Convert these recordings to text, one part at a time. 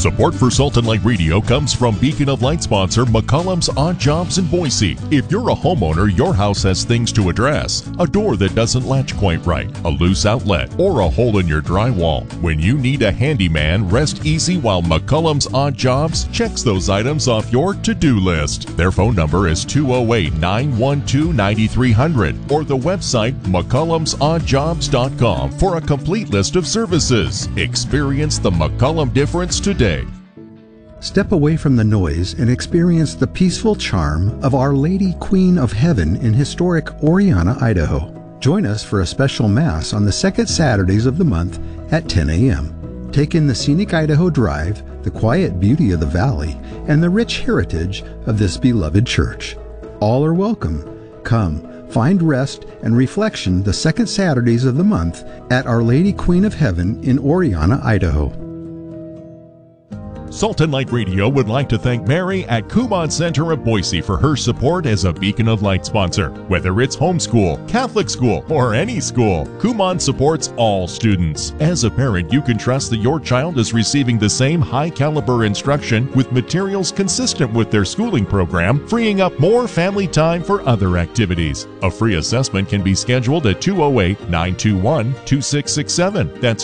Support for Salt and Light Radio comes from Beacon of Light sponsor McCollum's Odd Jobs in Boise. If you're a homeowner, your house has things to address. A door that doesn't latch quite right, a loose outlet, or a hole in your drywall. When you need a handyman, rest easy while McCollum's Odd Jobs checks those items off your to-do list. Their phone number is 208-912-9300 or the website McCollum'sOddJobs.com for a complete list of services. Experience the McCollum difference today. Step away from the noise and experience the peaceful charm of Our Lady Queen of Heaven in historic Oriana, Idaho. Join us for a special Mass on the second Saturdays of the month at 10 a.m. Take in the scenic Idaho Drive, the quiet beauty of the valley, and the rich heritage of this beloved church. All are welcome. Come, find rest and reflection the second Saturdays of the month at Our Lady Queen of Heaven in Oriana, Idaho. Salt and Light Radio would like to thank Mary at Kumon Center of Boise for her support as a Beacon of Light sponsor. Whether it's homeschool, Catholic school, or any school, Kumon supports all students. As a parent, you can trust that your child is receiving the same high-caliber instruction with materials consistent with their schooling program, freeing up more family time for other activities. A free assessment can be scheduled at 208-921-2667. That's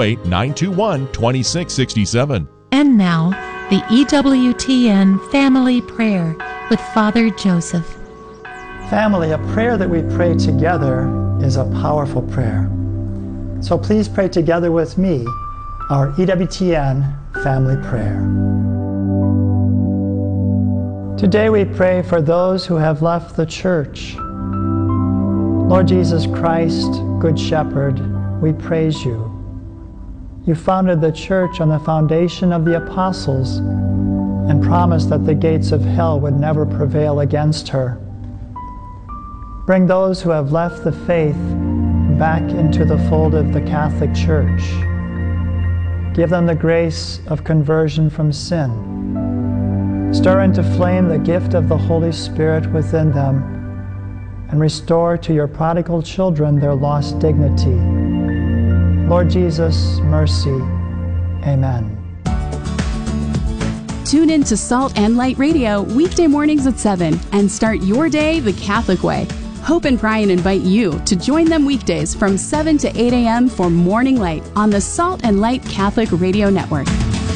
208-921-2667. And now, the EWTN Family Prayer with Father Joseph. Family, a prayer that we pray together is a powerful prayer. So please pray together with me our EWTN Family Prayer. Today we pray for those who have left the church. Lord Jesus Christ, Good Shepherd, we praise you. You founded the church on the foundation of the apostles and promised that the gates of hell would never prevail against her. Bring those who have left the faith back into the fold of the Catholic Church. Give them the grace of conversion from sin. Stir into flame the gift of the Holy Spirit within them and restore to your prodigal children their lost dignity. Lord Jesus, mercy. Amen. Tune in to Salt and Light Radio weekday mornings at 7 and start your day the Catholic way. Hope and Brian invite you to join them weekdays from 7 to 8 a.m. for Morning Light on the Salt and Light Catholic Radio Network.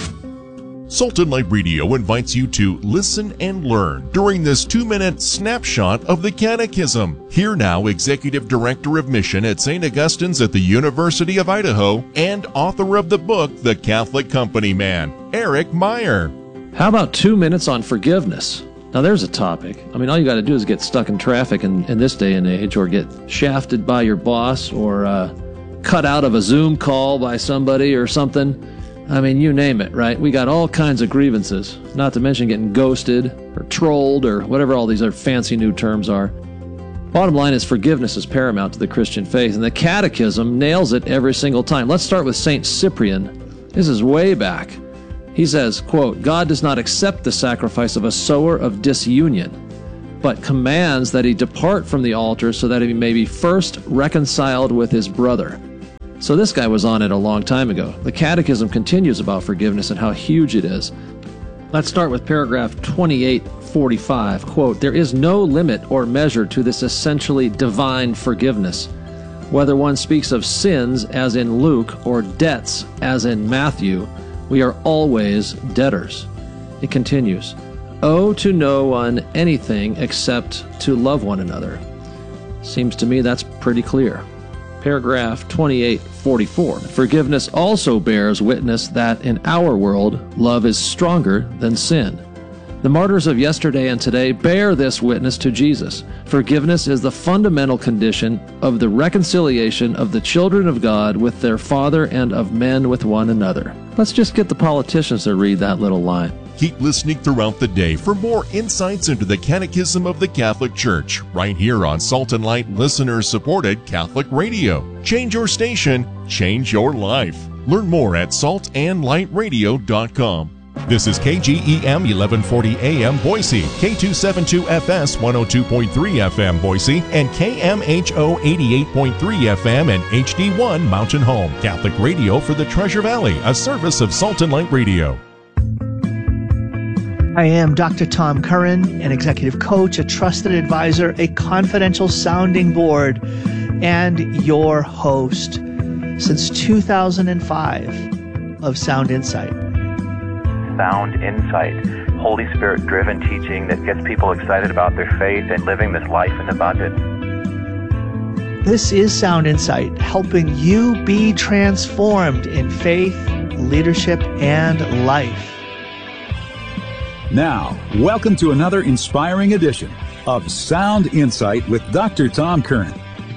Salt and Light Radio invites you to listen and learn during this 2-minute snapshot of the Catechism. Here now, Executive Director of Mission at St. Augustine's at the University of Idaho and author of the book, The Catholic Company Man, Eric Meyer. How about 2 minutes on forgiveness? Now there's a topic. I mean, all you got to do is get stuck in traffic in this day and age, or get shafted by your boss, or cut out of a Zoom call by somebody or something. I mean, you name it, right? We got all kinds of grievances, not to mention getting ghosted or trolled or whatever all these other fancy new terms are. Bottom line is forgiveness is paramount to the Christian faith, and the Catechism nails it every single time. Let's start with St. Cyprian. This is way back. He says, quote, God does not accept the sacrifice of a sower of disunion, but commands that he depart from the altar so that he may be first reconciled with his brother. So this guy was on it a long time ago. The Catechism continues about forgiveness and how huge it is. Let's start with paragraph 2845. Quote, there is no limit or measure to this essentially divine forgiveness. Whether one speaks of sins as in Luke or debts as in Matthew, we are always debtors. It continues, owe to no one anything except to love one another. Seems to me that's pretty clear. Paragraph 2844. Forgiveness also bears witness that in our world, love is stronger than sin. The martyrs of yesterday and today bear this witness to Jesus. Forgiveness is the fundamental condition of the reconciliation of the children of God with their Father and of men with one another. Let's just get the politicians to read that little line. Keep listening throughout the day for more insights into the Catechism of the Catholic Church, right here on Salt and Light listener-supported Catholic Radio. Change your station, change your life. Learn more at saltandlightradio.com. This is KGEM 1140 AM Boise, K272FS 102.3 FM Boise, and KMHO 88.3 FM and HD1 Mountain Home. Catholic Radio for the Treasure Valley, a service of Salt and Light Radio. I am Dr. Tom Curran, an executive coach, a trusted advisor, a confidential sounding board, and your host since 2005 of Sound Insight. Sound Insight, Holy Spirit-driven teaching that gets people excited about their faith and living this life in abundance. This is Sound Insight, helping you be transformed in faith, leadership, and life. Now, welcome to another inspiring edition of Sound Insight with Dr. Tom Curran.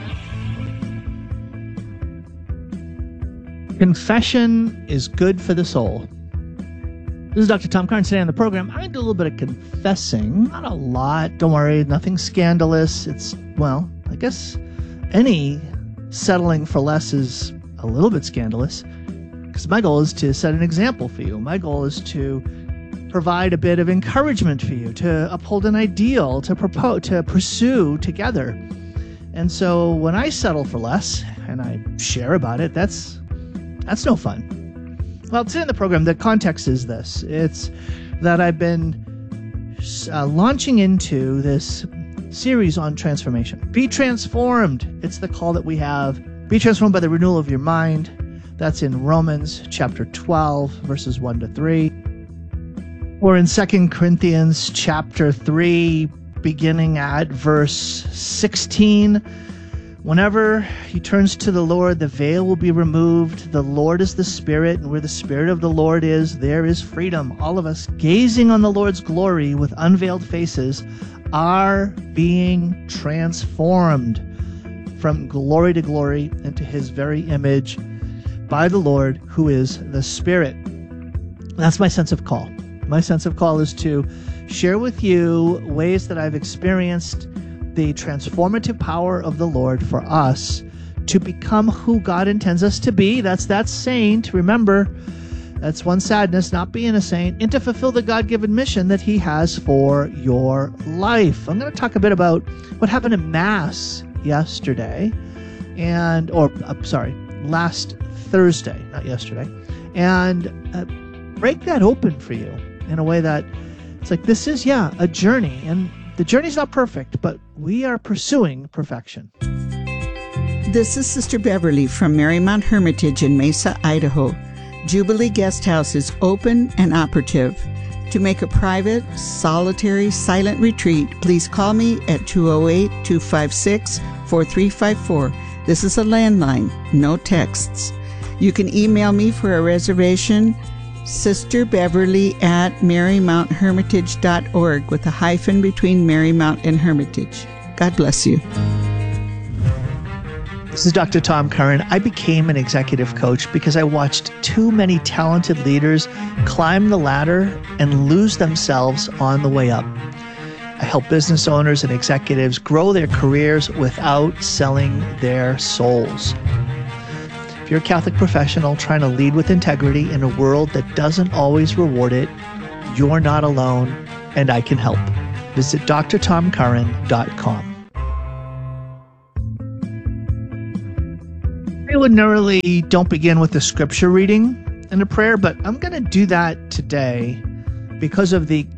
Confession is good for the soul. This is Dr. Tom Curran. Today on the program, I'm going to do a little bit of confessing. Not a lot. Don't worry. Nothing scandalous. It's, well, I guess any settling for less is a little bit scandalous, because my goal is to set an example for you. My goal is to provide a bit of encouragement for you, to uphold an ideal, to pursue together. And so when I settle for less and I share about it, that's no fun. Well, today in the program, the context is this. It's that I've been launching into this series on transformation. Be transformed. It's the call that we have. Be transformed by the renewal of your mind. That's in Romans chapter 12, verses 1-3. We're in 2 Corinthians chapter 3, beginning at verse 16. Whenever he turns to the Lord, the veil will be removed. The Lord is the Spirit, and where the Spirit of the Lord is, there is freedom. All of us, gazing on the Lord's glory with unveiled faces, are being transformed from glory to glory into his very image by the Lord, who is the Spirit. That's my sense of call. My sense of call is to share with you ways that I've experienced the transformative power of the Lord for us to become who God intends us to be. That's that saint. Remember, that's one sadness, not being a saint, and to fulfill the God-given mission that he has for your life. I'm going to talk a bit about what happened at Mass yesterday, last Thursday, not yesterday, and break that open for you in a way that it's like, this is, a journey, and the journey's not perfect, but we are pursuing perfection. This is Sister Beverly from Marymount Hermitage in Mesa, Idaho. Jubilee Guest House is open and operative. To make a private, solitary, silent retreat, please call me at 208-256-4354. This is a landline, no texts. You can email me for a reservation, sisterbeverly@marymounthermitage.org with a hyphen between Marymount and Hermitage. God bless you. This is Dr. Tom Curran. I became an executive coach because I watched too many talented leaders climb the ladder and lose themselves on the way up. I help business owners and executives grow their careers without selling their souls. If you're a Catholic professional trying to lead with integrity in a world that doesn't always reward it, you're not alone, and I can help. Visit drtomcurran.com. I ordinarily don't begin with a scripture reading and a prayer, but I'm going to do that today because of the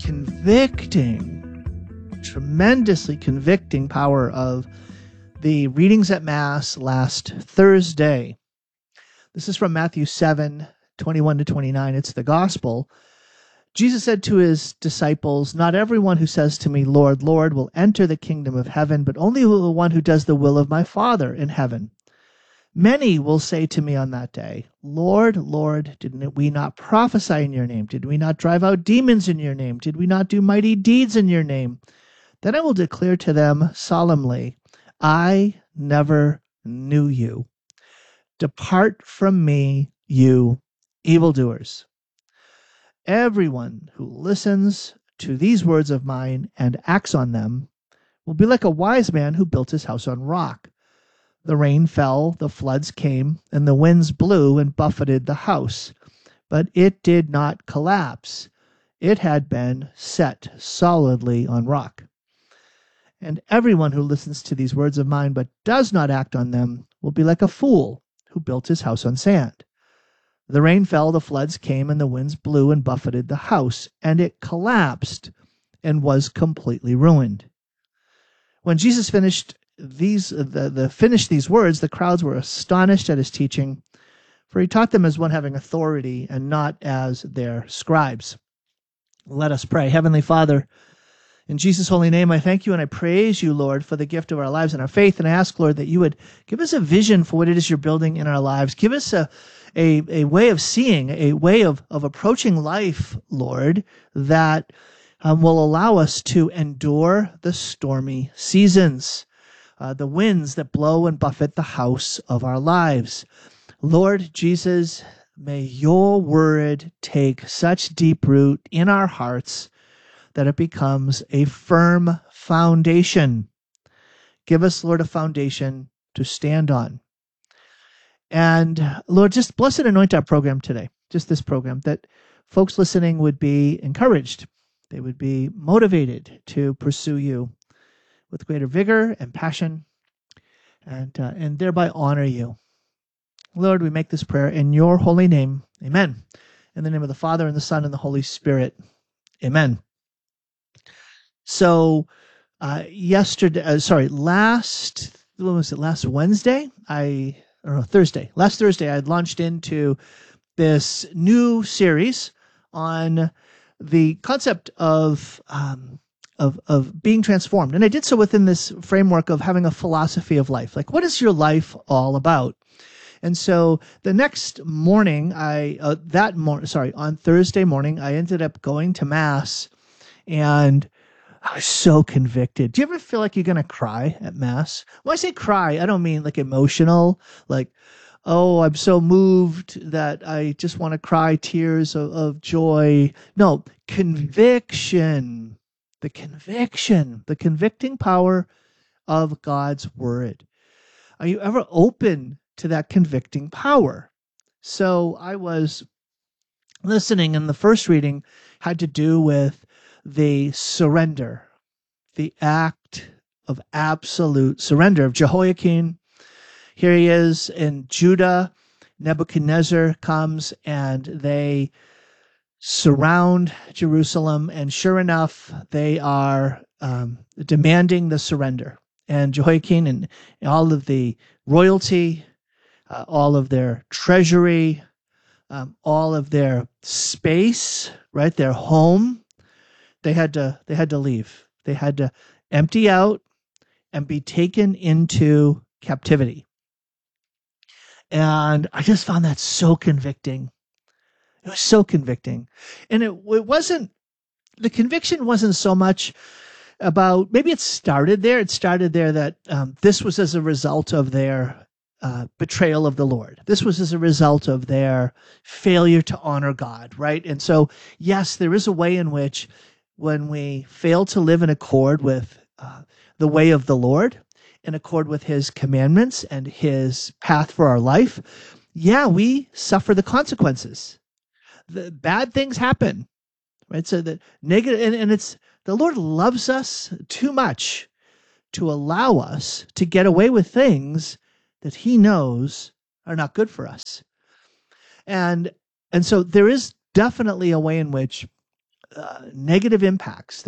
tremendously convicting power of the readings at Mass last Thursday. This is from Matthew 7:21-29. It's the gospel. Jesus said to his disciples, "Not everyone who says to me, 'Lord, Lord,' will enter the kingdom of heaven, but only the one who does the will of my Father in heaven. Many will say to me on that day, 'Lord, Lord, didn't we not prophesy in your name? Did we not drive out demons in your name? Did we not do mighty deeds in your name?' Then I will declare to them solemnly, 'I never knew you. Depart from me, you evildoers.' Everyone who listens to these words of mine and acts on them will be like a wise man who built his house on rock. The rain fell, the floods came, and the winds blew and buffeted the house. But it did not collapse. It had been set solidly on rock. And everyone who listens to these words of mine but does not act on them will be like a fool who built his house on sand. The rain fell, the floods came, and the winds blew and buffeted the house, and it collapsed and was completely ruined. When Jesus finished these words, the crowds were astonished at his teaching, for he taught them as one having authority and not as their scribes. Let us pray. Heavenly Father, in Jesus' holy name, I thank you and I praise you, Lord, for the gift of our lives and our faith. And I ask, Lord, that you would give us a vision for what it is you're building in our lives. Give us a way of seeing, a way of approaching life, Lord, that will allow us to endure the stormy seasons, the winds that blow and buffet the house of our lives. Lord Jesus, may your word take such deep root in our hearts that it becomes a firm foundation. Give us, Lord, a foundation to stand on. And Lord, just bless and anoint our program today, just this program, that folks listening would be encouraged. They would be motivated to pursue you with greater vigor and passion, and thereby honor you. Lord, we make this prayer in your holy name. Amen. In the name of the Father, and the Son, and the Holy Spirit. Amen. So, last Wednesday? Thursday. Last Thursday, I launched into this new series on the concept of being transformed. And I did so within this framework of having a philosophy of life. Like, what is your life all about? And so the next morning, on Thursday morning, I ended up going to Mass, and I was so convicted. Do you ever feel like you're going to cry at Mass? When I say cry, I don't mean like emotional, like, oh, I'm so moved that I just want to cry tears of joy. No, conviction, the convicting power of God's word. Are you ever open to that convicting power? So I was listening, and the first reading had to do with the surrender, the act of absolute surrender of Jehoiakim. Here he is in Judah. Nebuchadnezzar comes and they surround Jerusalem, and sure enough, they are demanding the surrender. And Jehoiakim and all of the royalty, all of their treasury, all of their space, right, their home, they had to leave. They had to empty out and be taken into captivity. And I just found that so convicting. It was so convicting. And it wasn't, the conviction wasn't so much about, maybe it started there. It started there that this was as a result of their betrayal of the Lord. This was as a result of their failure to honor God, right? And so, yes, there is a way in which when we fail to live in accord with the way of the Lord, in accord with his commandments and his path for our life, yeah, we suffer the consequences. The bad things happen, right? So the negative, and it's, the Lord loves us too much to allow us to get away with things that he knows are not good for us. And so there is definitely a way in which there are negative impacts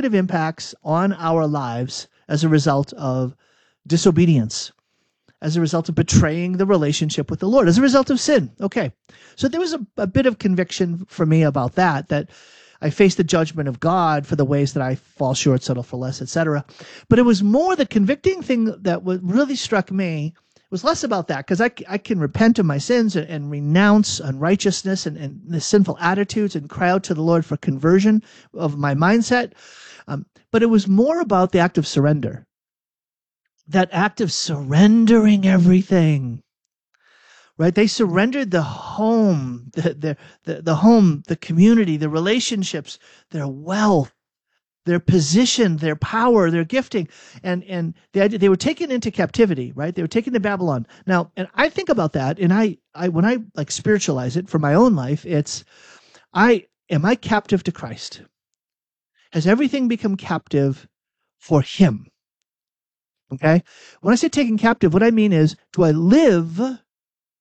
on our lives as a result of disobedience, as a result of betraying the relationship with the Lord, as a result of sin. Okay. So there was a bit of conviction for me about that I face the judgment of God for the ways that I fall short, settle for less, etc. But it was more the convicting thing that really struck me was less about that, because I can repent of my sins and renounce unrighteousness and the sinful attitudes and cry out to the Lord for conversion of my mindset. But it was more about the act of surrender. That act of surrendering everything, right? They surrendered the home, the home, the community, the relationships, their wealth, their position, their power, their gifting, and they were taken into captivity, right? They were taken to Babylon. Now, and I think about that, and I when I like spiritualize it for my own life, it's, am I captive to Christ? Has everything become captive for him? Okay? When I say taken captive, what I mean is, do I live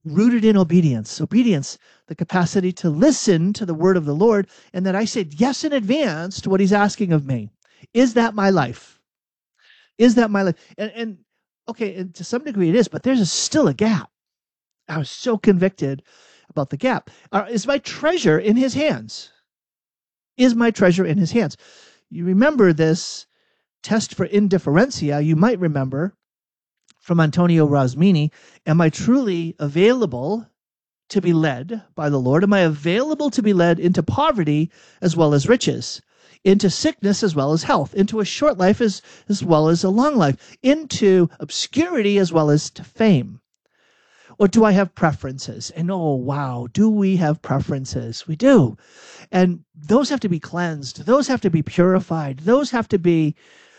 rooted in obedience. Obedience, the capacity to listen to the word of the Lord, and that I said yes in advance to what he's asking of me. Is that my life? Is that my life? And okay, and to some degree it is, but there's still a gap. I was so convicted about the gap. Is my treasure in his hands? Is my treasure in his hands? You remember this test for indifferentia, you might remember, from Antonio Rosmini. Am I truly available to be led by the Lord? Am I available to be led into poverty as well as riches, into sickness as well as health, into a short life as well as a long life, into obscurity as well as to fame? Or do I have preferences? And oh, wow, do we have preferences? We do. And those have to be cleansed. Those have to be purified. Those have to be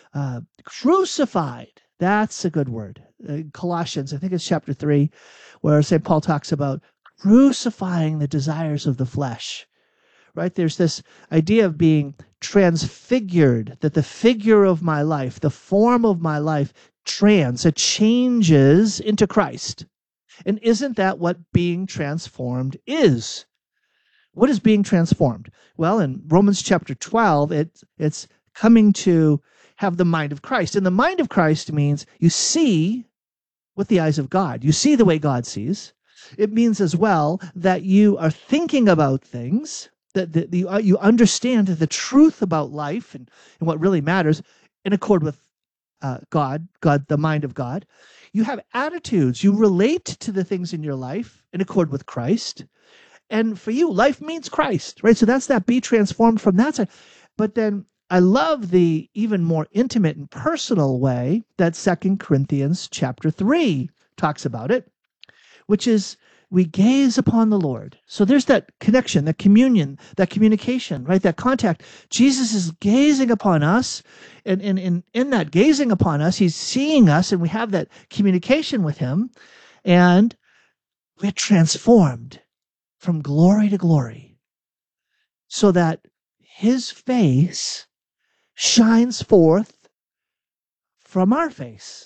crucified. That's a good word. Colossians, I think it's chapter 3, where St. Paul talks about crucifying the desires of the flesh. Right? There's this idea of being transfigured, that the figure of my life, the form of my life, it changes into Christ. And isn't that what being transformed is? What is being transformed? Well, in Romans chapter 12, it's coming to have the mind of Christ. And the mind of Christ means you see with the eyes of God. You see the way God sees. It means as well that you are thinking about things, that you understand the truth about life and what really matters in accord with God, the mind of God. You have attitudes. You relate to the things in your life in accord with Christ. And for you, life means Christ, right? So that's that be transformed from that side. But then I love the even more intimate and personal way that 2 Corinthians chapter 3 talks about it, which is we gaze upon the Lord. So there's that connection, that communion, that communication, right? That contact. Jesus is gazing upon us, and in that gazing upon us, he's seeing us, and we have that communication with him, and we're transformed from glory to glory so that his face shines forth from our face.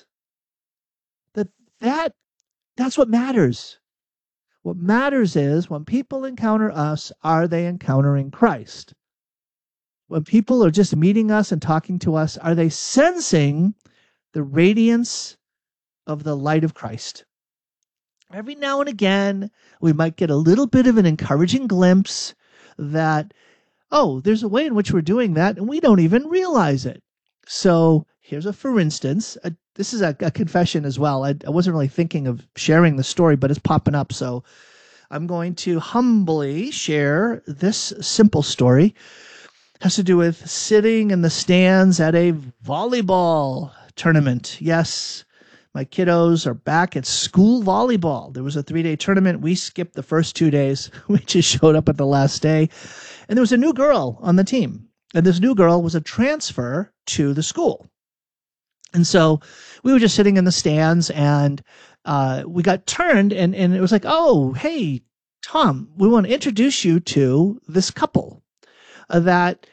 That's what matters. What matters is when people encounter us, are they encountering Christ? When people are just meeting us and talking to us, are they sensing the radiance of the light of Christ? Every now and again, we might get a little bit of an encouraging glimpse that, oh, there's a way in which we're doing that, and we don't even realize it. So here's for instance, this is a confession as well. I wasn't really thinking of sharing the story, but it's popping up. So I'm going to humbly share this simple story. It has to do with sitting in the stands at a volleyball tournament. Yes, my kiddos are back at school volleyball. There was a 3-day tournament. We skipped the first 2 days. We just showed up at the last day. And there was a new girl on the team. And this new girl was a transfer to the school. And so we were just sitting in the stands, and we got turned, and it was like, oh, hey, Tom, we want to introduce you to this couple that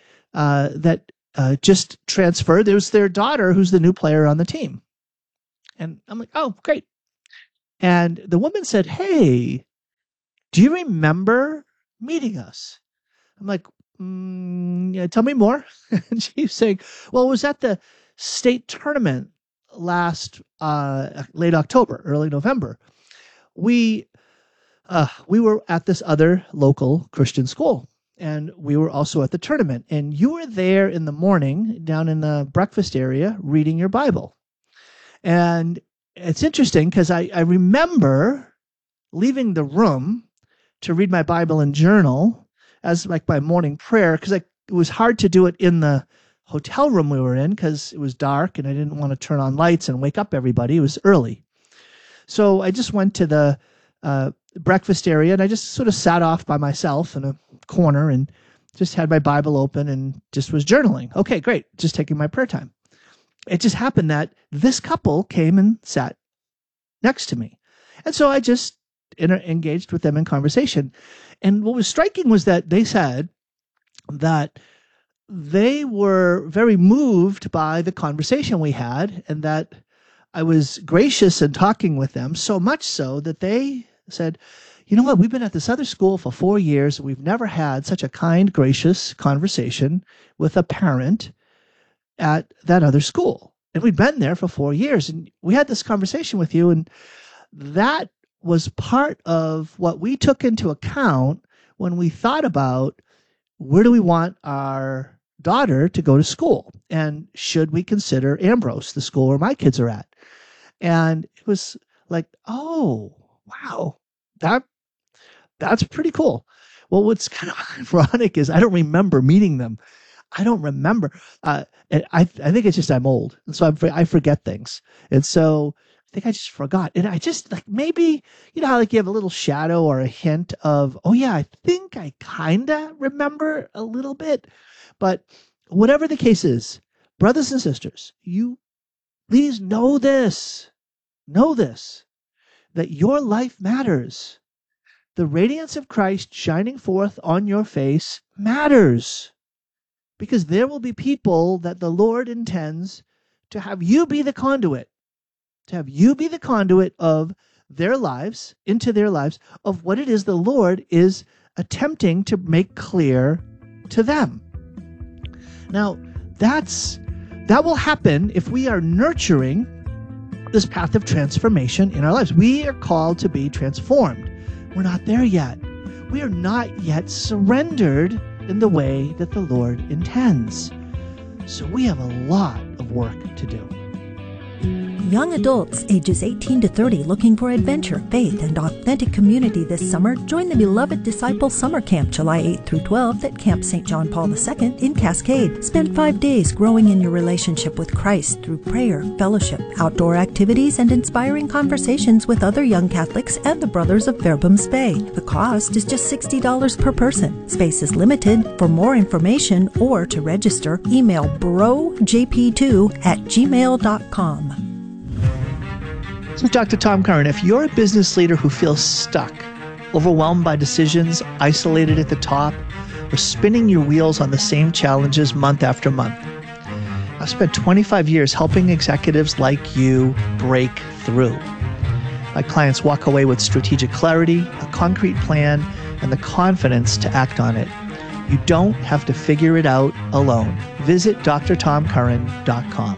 just transferred. There was their daughter, who's the new player on the team. And I'm like, oh, great. And the woman said, hey, do you remember meeting us? I'm like, yeah, tell me more. And she's saying, well, it was at the state tournament last late October, early November. We were at this other local Christian school, and we were also at the tournament. And you were there in the morning down in the breakfast area reading your Bible. And it's interesting because I remember leaving the room to read my Bible and journal as like my morning prayer, because it was hard to do it in the hotel room we were in because it was dark and I didn't want to turn on lights and wake up everybody. It was early. So I just went to the breakfast area, and I just sort of sat off by myself in a corner and just had my Bible open and just was journaling. Okay, great. Just taking my prayer time. It just happened that this couple came and sat next to me. And so I just engaged with them in conversation. And what was striking was that they said that they were very moved by the conversation we had, and that I was gracious in talking with them, so much so that they said, you know what, we've been at this other school for 4 years. We've never had such a kind, gracious conversation with a parent at that other school. And we'd been there for 4 years. And we had this conversation with you. And that was part of what we took into account when we thought about where do we want our daughter to go to school? And should we consider Ambrose, the school where my kids are at? And it was like, oh, wow, that's pretty cool. Well, what's kind of ironic is I don't remember meeting them. I don't remember. I think it's just I'm old. And so I forget things. And so I think I just forgot. And I just like maybe, you know how like you have a little shadow or a hint of, oh yeah, I think I kind of remember a little bit. But whatever the case is, brothers and sisters, you please know this, that your life matters. The radiance of Christ shining forth on your face matters, because there will be people that the Lord intends to have you be the conduit, of their lives, into their lives, of what it is the Lord is attempting to make clear to them. Now, that will happen if we are nurturing this path of transformation in our lives. We are called to be transformed. We're not there yet. We are not yet surrendered in the way that the Lord intends. So we have a lot of work to do. Young adults ages 18 to 30 looking for adventure, faith, and authentic community this summer, join the Beloved Disciple Summer Camp July 8 through 12 at Camp St. John Paul II in Cascade. Spend 5 days growing in your relationship with Christ through prayer, fellowship, outdoor activities, and inspiring conversations with other young Catholics and the Brothers of Verbum Spei. The cost is just $60 per person. Space is limited. For more information or to register, email brojp2@gmail.com. This is Dr. Tom Curran. If you're a business leader who feels stuck, overwhelmed by decisions, isolated at the top, or spinning your wheels on the same challenges month after month, I've spent 25 years helping executives like you break through. My clients walk away with strategic clarity, a concrete plan, and the confidence to act on it. You don't have to figure it out alone. Visit drtomcurran.com.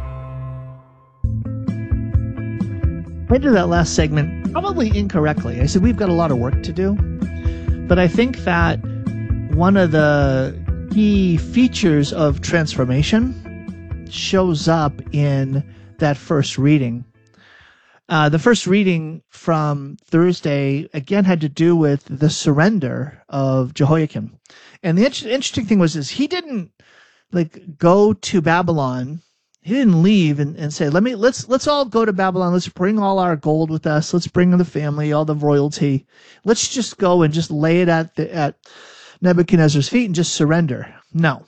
I did that last segment probably incorrectly. I said we've got a lot of work to do, but I think that one of the key features of transformation shows up in that first reading. The first reading from Thursday again had to do with the surrender of Jehoiakim, and the interesting thing was he didn't like go to Babylon. He didn't leave and say, let's all go to Babylon. Let's bring all our gold with us. Let's bring the family, all the royalty. Let's just go and just lay it at Nebuchadnezzar's feet and just surrender. No.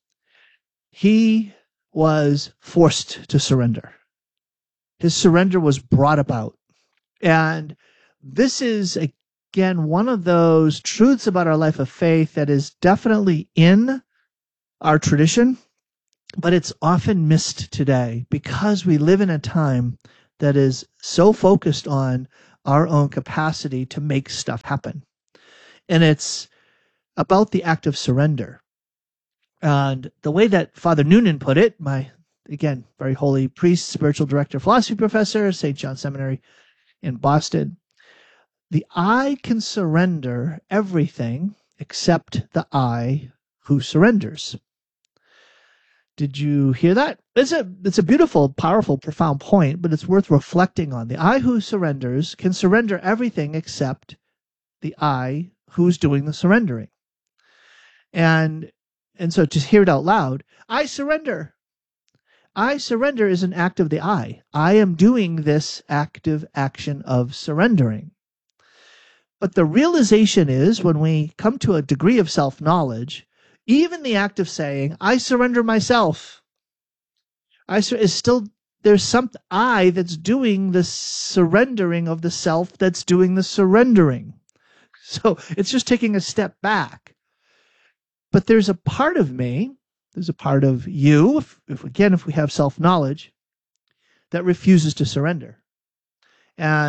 He was forced to surrender. His surrender was brought about. And this is, again, one of those truths about our life of faith that is definitely in our tradition, but it's often missed today because we live in a time that is so focused on our own capacity to make stuff happen. And it's about the act of surrender. And the way that Father Noonan put it, my, again, very holy priest, spiritual director, philosophy professor, St. John Seminary in Boston, the I can surrender everything except the I who surrenders. Did you hear that? It's a beautiful, powerful, profound point, but it's worth reflecting on. The I who surrenders can surrender everything except the I who's doing the surrendering. And so to hear it out loud, I surrender. I surrender is an act of the I. I am doing this active action of surrendering. But the realization is when we come to a degree of self-knowledge, even the act of saying, I surrender myself, is still, there's some I that's doing the surrendering of the self that's doing the surrendering. So it's just taking a step back. But there's a part of me, there's a part of you, if we have self-knowledge, that refuses to surrender. And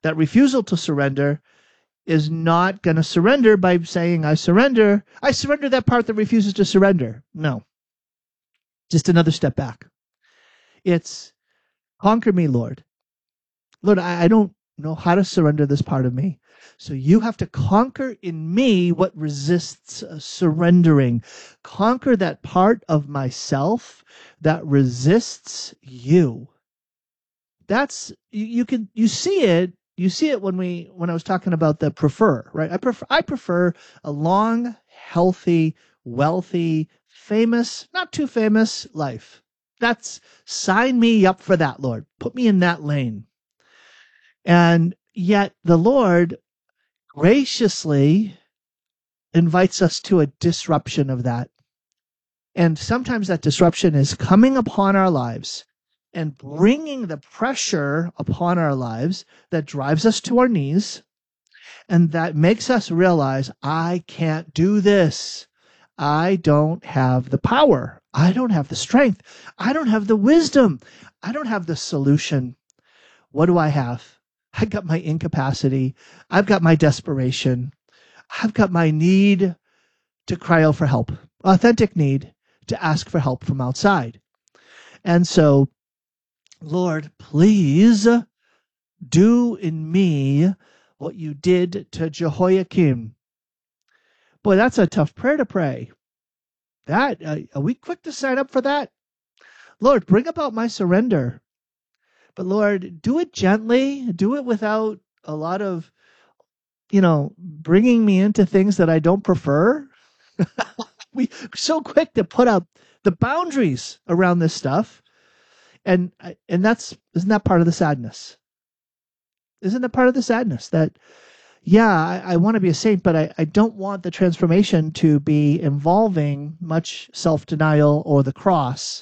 That refusal to surrender is not going to surrender by saying, I surrender that part that refuses to surrender. No. Just another step back. It's, conquer me, Lord. Lord, I don't know how to surrender this part of me. So you have to conquer in me what resists surrendering. Conquer that part of myself that resists you. That's, you see it when I was talking about the prefer, right? I prefer a long, healthy, wealthy, famous, not too famous life. That's, sign me up for that, Lord. Put me in that lane. And yet the Lord graciously invites us to a disruption of that. And sometimes that disruption is coming upon our lives and bringing the pressure upon our lives that drives us to our knees and that makes us realize, I can't do this. I don't have the power. I don't have the strength. I don't have the wisdom. I don't have the solution. What do I have? I've got my incapacity. I've got my desperation. I've got my need to cry out for help, authentic need to ask for help from outside. And so, Lord, please do in me what you did to Jehoiakim. Boy, that's a tough prayer to pray. That, are we quick to sign up for that? Lord, bring about my surrender. But Lord, do it gently. Do it without a lot of, bringing me into things that I don't prefer. We're so quick to put up the boundaries around this stuff. And isn't that part of the sadness? Isn't that part of the sadness that, yeah, I want to be a saint, but I don't want the transformation to be involving much self-denial or the cross.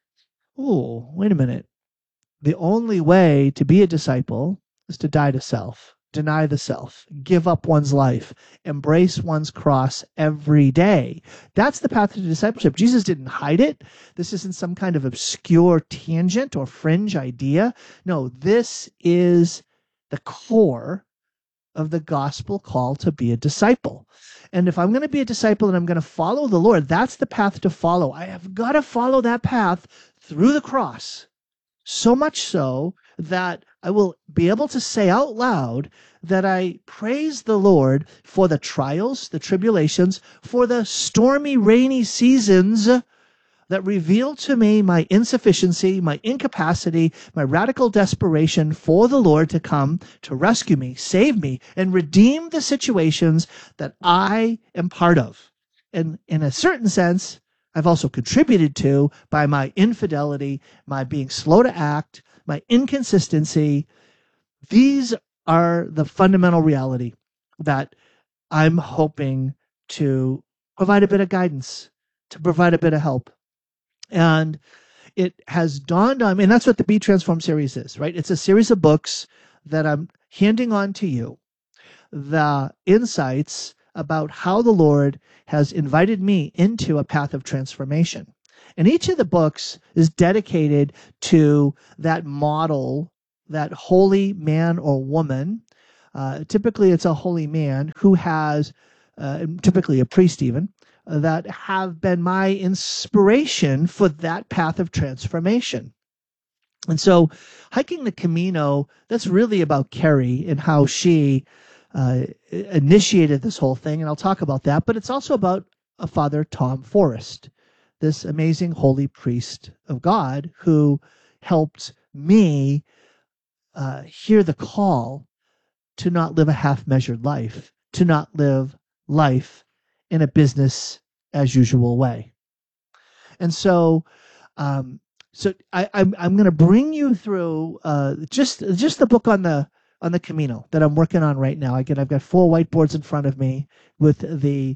Oh, wait a minute. The only way to be a disciple is to die to self, deny the self, give up one's life, embrace one's cross every day. That's the path to discipleship. Jesus didn't hide it. This isn't some kind of obscure tangent or fringe idea. No, this is the core of the gospel call to be a disciple. And if I'm going to be a disciple and I'm going to follow the Lord, that's the path to follow. I have got to follow that path through the cross. So much so that I will be able to say out loud that I praise the Lord for the trials, the tribulations, for the stormy, rainy seasons that reveal to me my insufficiency, my incapacity, my radical desperation for the Lord to come to rescue me, save me, and redeem the situations that I am part of. And in a certain sense, I've also contributed to by my infidelity, my being slow to act, my inconsistency. These are the fundamental reality that I'm hoping to provide a bit of guidance, to provide a bit of help. And it has dawned on me, and that's what the Be Transformed series is, right? It's a series of books that I'm handing on to you, the insights about how the Lord has invited me into a path of transformation. And each of the books is dedicated to that model, that holy man or woman. Typically, it's a holy man who has, typically a priest even, that have been my inspiration for that path of transformation. And so hiking the Camino, that's really about Carrie and how she initiated this whole thing, and I'll talk about that. But it's also about Father Tom Forrest, this amazing holy priest of God who helped me hear the call to not live a half-measured life, to not live life in a business as usual way. And so, I'm going to bring you through just the book on the Camino that I'm working on right now. Again, I've got 4 whiteboards in front of me with the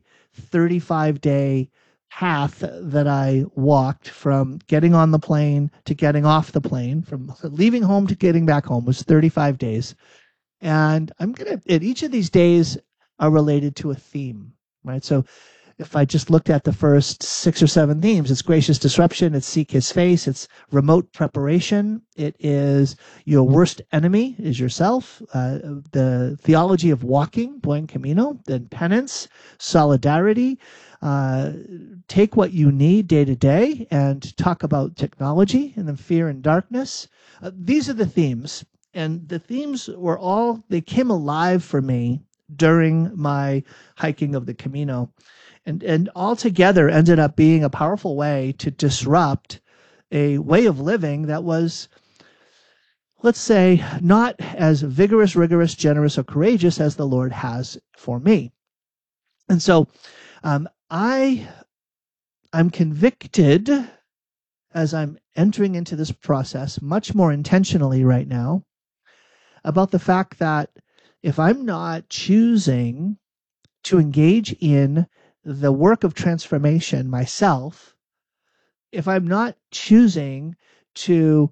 35-day path that I walked from getting on the plane to getting off the plane, from leaving home to getting back home was 35 days. And each of these days are related to a theme, right? So if I just looked at the first 6 or 7 themes, it's gracious disruption, it's seek his face, it's remote preparation, it is your worst enemy is yourself, the theology of walking, buen camino, then penance, solidarity, take what you need day to day, and talk about technology, and then fear and darkness. These are the themes, and the themes were they came alive for me during my hiking of the Camino. And all together ended up being a powerful way to disrupt a way of living that was, let's say, not as vigorous, rigorous, generous, or courageous as the Lord has for me. And so I'm convicted as I'm entering into this process much more intentionally right now about the fact that if I'm not choosing to engage in the work of transformation myself, if I'm not choosing to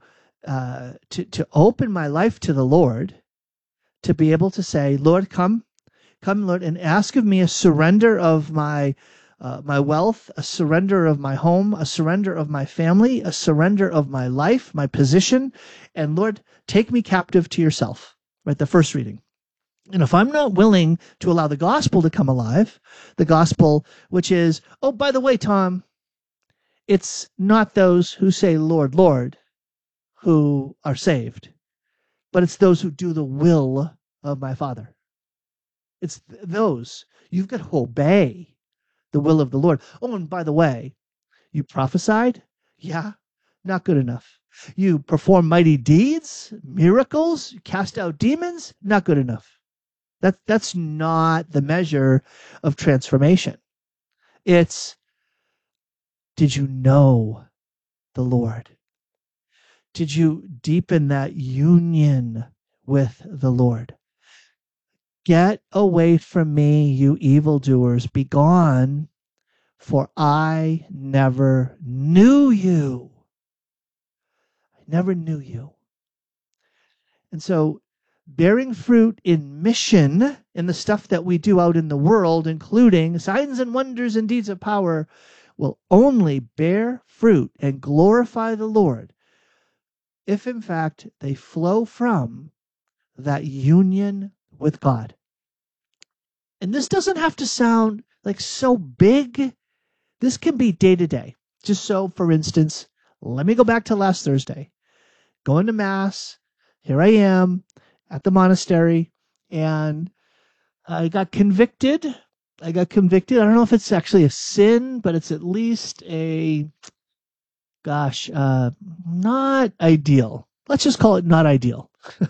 open my life to the Lord, to be able to say, Lord, come, Lord, and ask of me a surrender of my wealth, a surrender of my home, a surrender of my family, a surrender of my life, my position, and Lord, take me captive to yourself. Right, the first reading. And if I'm not willing to allow the gospel to come alive, the gospel, which is, oh, by the way, Tom, it's not those who say, Lord, Lord, who are saved, but it's those who do the will of my Father. It's those. You've got to obey the will of the Lord. Oh, and by the way, you prophesied? Yeah, not good enough. You perform mighty deeds, miracles, cast out demons? Not good enough. That's not the measure of transformation. It's, did you know the Lord? Did you deepen that union with the Lord? Get away from me, you evildoers. Be gone, for I never knew you. I never knew you. And so, bearing fruit in mission, in the stuff that we do out in the world, including signs and wonders and deeds of power, will only bear fruit and glorify the Lord if, in fact, they flow from that union with God. And this doesn't have to sound like so big. This can be day to day. Just so, for instance, let me go back to last Thursday. Going to Mass, here I am at the monastery, and I got convicted. I don't know if it's actually a sin, but it's at least not ideal. Let's just call it not ideal.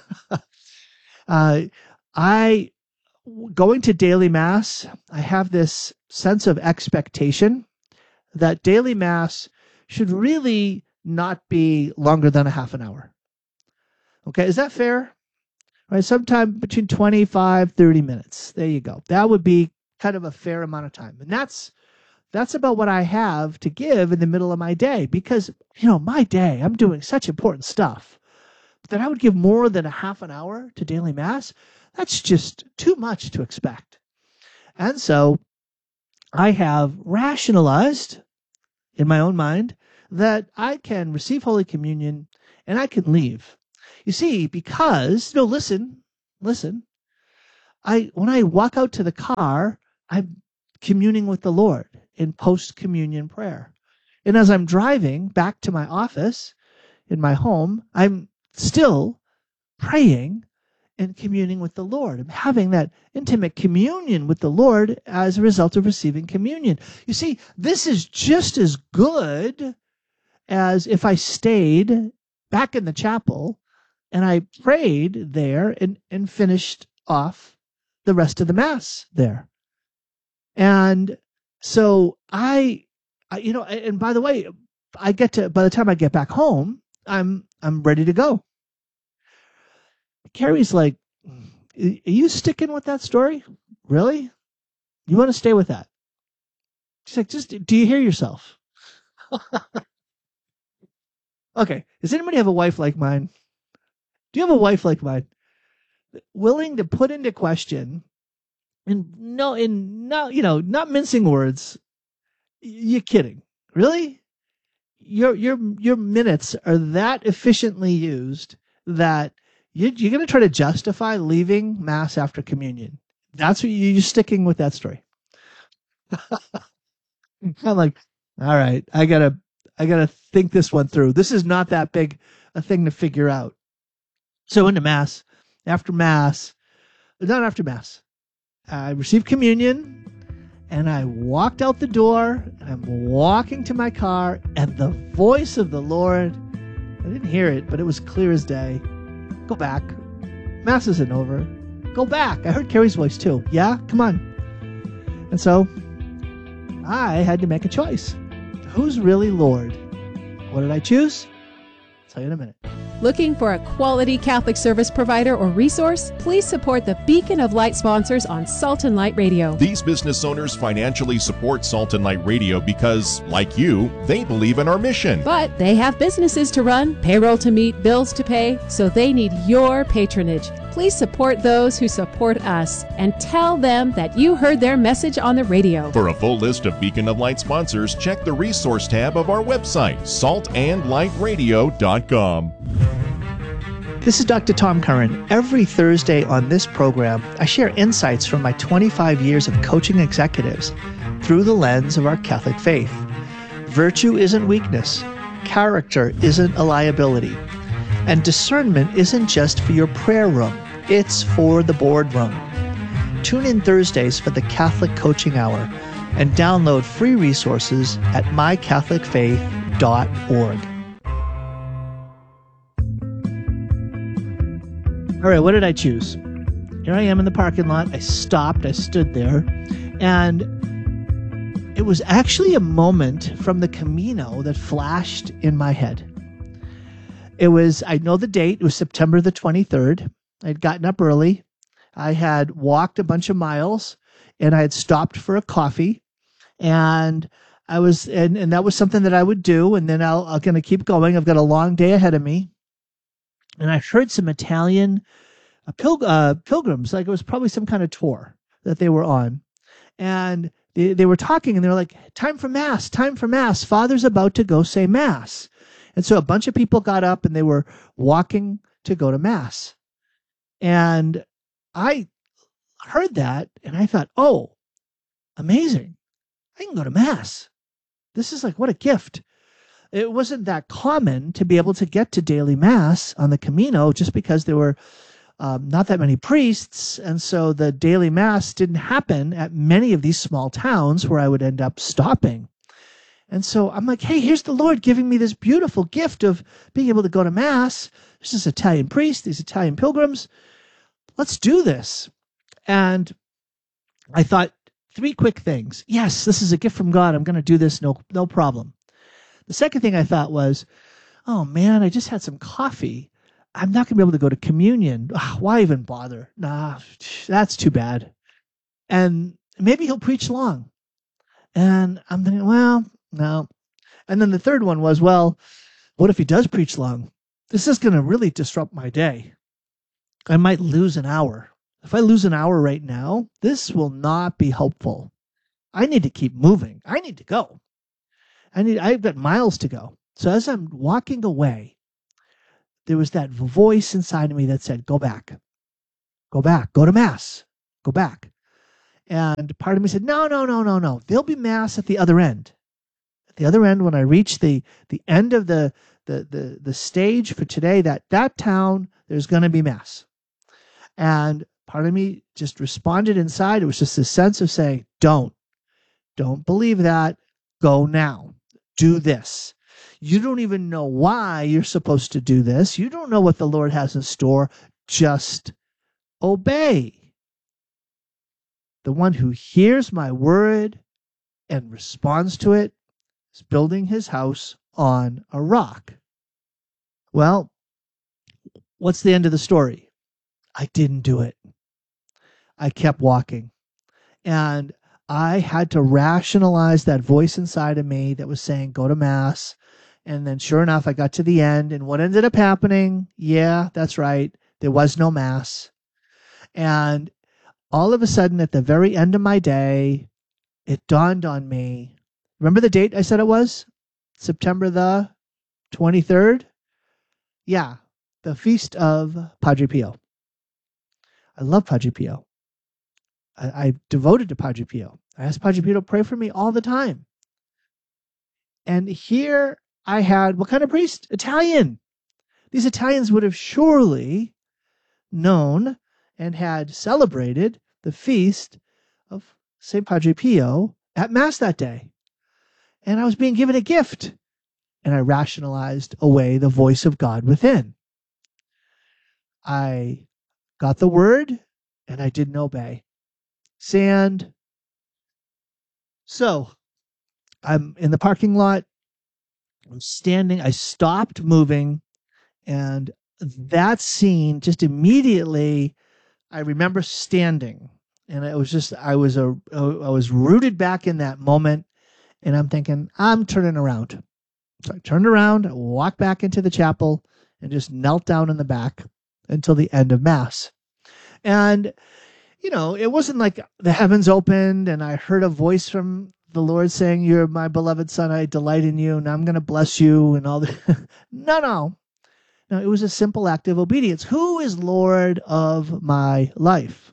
Going to daily Mass, I have this sense of expectation that daily Mass should really not be longer than a half an hour. Okay, is that fair? Right, sometime between 25, 30 minutes. There you go. That would be kind of a fair amount of time. And that's about what I have to give in the middle of my day, because, my day, I'm doing such important stuff. But that I would give more than a half an hour to daily Mass, that's just too much to expect. And so I have rationalized in my own mind that I can receive Holy Communion and I can leave. You see, because, listen, when I walk out to the car, I'm communing with the Lord in post-communion prayer. And as I'm driving back to my office in my home, I'm still praying and communing with the Lord. I'm having that intimate communion with the Lord as a result of receiving communion. You see, this is just as good as if I stayed back in the chapel and I prayed there and finished off the rest of the Mass there. And so and by the way, by the time I get back home, I'm ready to go. Carrie's like, are you sticking with that story? Really? You want to stay with that? She's like, do you hear yourself? Okay. Does anybody have a wife like mine? Do you have a wife like mine? Willing to put into question, not mincing words, You're kidding. Really? Your minutes are that efficiently used that you're going to try to justify leaving Mass after communion. That's what you're sticking with that story. I'm like, all right, I gotta think this one through. This is not that big a thing to figure out. So into Mass, not after Mass, I received communion. And I walked out the door, and I'm walking to my car, and the voice of the Lord, I didn't hear it, but it was clear as day. Go back. Mass isn't over. Go back. I heard Carrie's voice too. Yeah? Come on. And so I had to make a choice. Who's really Lord? What did I choose? I'll tell you in a minute. Looking for a quality Catholic service provider or resource? Please support the Beacon of Light sponsors on Salt and Light Radio. These business owners financially support Salt and Light Radio because, like you, they believe in our mission. But they have businesses to run, payroll to meet, bills to pay, so they need your patronage. Please support those who support us and tell them that you heard their message on the radio. For a full list of Beacon of Light sponsors, check the resource tab of our website, saltandlightradio.com. This is Dr. Tom Curran. Every Thursday on this program, I share insights from my 25 years of coaching executives through the lens of our Catholic faith. Virtue isn't weakness. Character isn't a liability. And discernment isn't just for your prayer room. It's for the boardroom. Tune in Thursdays for the Catholic Coaching Hour and download free resources at mycatholicfaith.org. All right, what did I choose? Here I am in the parking lot. I stopped. I stood there. And it was actually a moment from the Camino that flashed in my head. It was, I know the date. It was September the 23rd. I'd gotten up early. I had walked a bunch of miles, and I had stopped for a coffee. And I was, and that was something that I would do. And then I'm going to keep going. I've got a long day ahead of me. And I heard some Italian pilgrims, like it was probably some kind of tour that they were on. And they were talking, and they were like, time for Mass, time for Mass. Father's about to go say Mass. And so a bunch of people got up, and they were walking to go to Mass. And I heard that, and I thought, oh, amazing. I can go to Mass. This is like, what a gift. It wasn't that common to be able to get to daily Mass on the Camino just because there were not that many priests. And so the daily Mass didn't happen at many of these small towns where I would end up stopping. And so I'm like, hey, here's the Lord giving me this beautiful gift of being able to go to Mass. There's this Italian priest, these Italian pilgrims. Let's do this. And I thought 3 quick things. Yes, this is a gift from God. I'm going to do this. No problem. The second thing I thought was, oh man, I just had some coffee. I'm not going to be able to go to communion. Why even bother? Nah, that's too bad. And maybe he'll preach long. And I'm thinking, well, no. And then the third one was, well, what if he does preach long? This is going to really disrupt my day. I might lose an hour. If I lose an hour right now, this will not be helpful. I need to keep moving. I need to go. I've got miles to go. So as I'm walking away, there was that voice inside of me that said, go back, go to Mass, go back. And part of me said, no. There'll be Mass at the other end. At the other end, when I reach the end of the stage for today, that town, there's going to be Mass. And part of me just responded inside. It was just a sense of saying, don't believe that. Go now. Do this. You don't even know why you're supposed to do this. You don't know what the Lord has in store. Just obey. The one who hears my word and responds to it is building his house on a rock. Well, what's the end of the story? I didn't do it. I kept walking. And I had to rationalize that voice inside of me that was saying, go to Mass. And then sure enough, I got to the end. And what ended up happening? Yeah, that's right. There was no Mass. And all of a sudden, at the very end of my day, it dawned on me, Remember the date I said it was? September the 23rd? Yeah, the feast of Padre Pio. I love Padre Pio. I'm devoted to Padre Pio. I ask Padre Pio to pray for me all the time. And here I had, what kind of priest? Italian. These Italians would have surely known and had celebrated the feast of St. Padre Pio at Mass that day. And I was being given a gift. And I rationalized away the voice of God within. I got the word and I didn't obey. Sand. So I'm in the parking lot. I'm standing. I stopped moving. And that scene, just immediately, I remember standing. And it was just, I was rooted back in that moment. And I'm thinking, I'm turning around. So I turned around, walked back into the chapel, and just knelt down in the back until the end of Mass. And, you know, it wasn't like the heavens opened and I heard a voice from the Lord saying, "You're my beloved son, I delight in you, and I'm going to bless you," and all that. No, it was a simple act of obedience. Who is Lord of my life?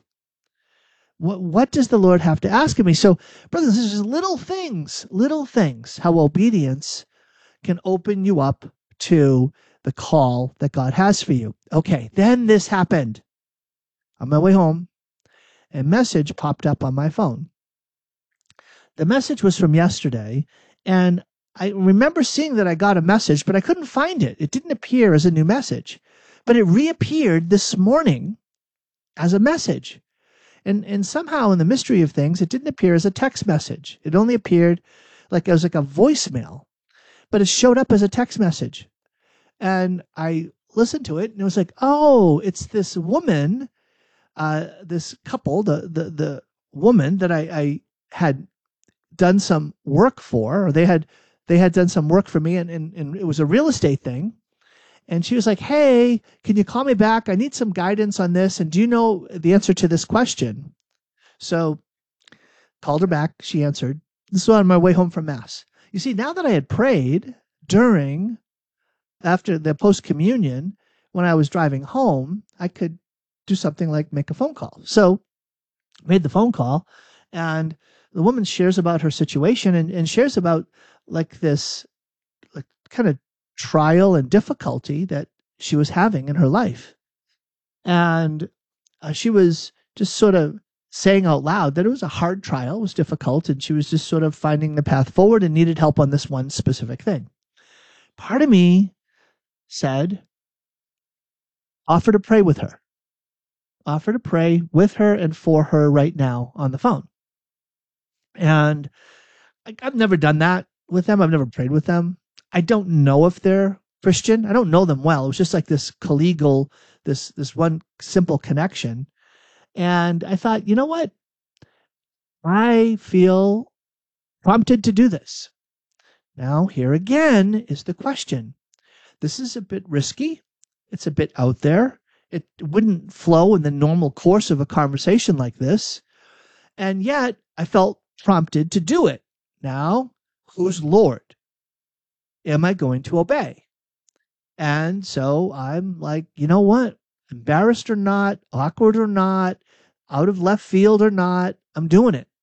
What does the Lord have to ask of me? So, brothers and sisters, little things, how obedience can open you up to the call that God has for you. Okay, then this happened. On my way home, a message popped up on my phone. The message was from yesterday, and I remember seeing that I got a message, but I couldn't find it. It didn't appear as a new message, but it reappeared this morning as a message. And somehow in the mystery of things, it didn't appear as a text message. It only appeared like it was like a voicemail, but it showed up as a text message. And I listened to it, and it was like, oh, it's this woman, this couple, the woman that I had done some work for, or they had done some work for me, and it was a real estate thing. And she was like, "Hey, can you call me back? I need some guidance on this. And do you know the answer to this question?" So called her back. She answered. This was on my way home from Mass. You see, now that I had prayed after the post-communion, when I was driving home, I could do something like make a phone call. So made the phone call, and the woman shares about her situation and shares about like this like kind of trial and difficulty that she was having in her life. And she was just sort of saying out loud that it was a hard trial, it was difficult, and she was just sort of finding the path forward and needed help on this one specific thing. Part of me said, offer to pray with her. Offer to pray with her and for her right now on the phone. And I've never done that with them. I've never prayed with them. I don't know if they're Christian. I don't know them well. It was just like this collegial, this one simple connection. And I thought, you know what? I feel prompted to do this. Now, here again is the question. This is a bit risky. It's a bit out there. It wouldn't flow in the normal course of a conversation like this. And yet, I felt prompted to do it. Now, who's Lord? Am I going to obey? And so I'm like, you know what? Embarrassed or not, awkward or not, out of left field or not, I'm doing it.